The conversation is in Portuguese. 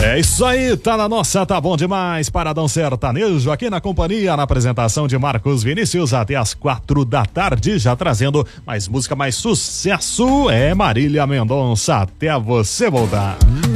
É isso aí, tá na nossa, tá bom demais. Paradão Sertanejo aqui na companhia, na apresentação de Marcos Vinícius até as 4 da tarde, já trazendo mais música, mais sucesso. É Marília Mendonça, até você voltar.